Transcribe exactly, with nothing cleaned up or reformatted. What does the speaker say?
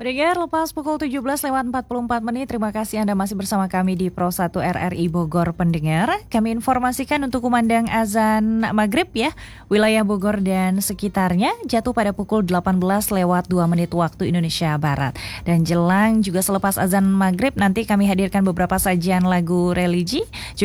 Pendengar, lepas pukul tujuh belas lewat empat puluh empat menit, terima kasih Anda masih bersama kami di Pro satu R R I Bogor. Pendengar, kami informasikan untuk kumandang azan maghrib ya, wilayah Bogor dan sekitarnya jatuh pada pukul delapan belas lewat dua menit waktu Indonesia Barat. Dan jelang juga selepas azan maghrib nanti kami hadirkan beberapa sajian lagu religi.